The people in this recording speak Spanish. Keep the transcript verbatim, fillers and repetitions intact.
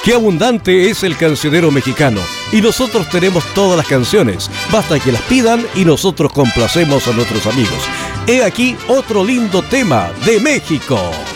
Qué abundante es el cancionero mexicano, y nosotros tenemos todas las canciones. Basta que las pidan y nosotros complacemos a nuestros amigos. He aquí otro lindo tema de México.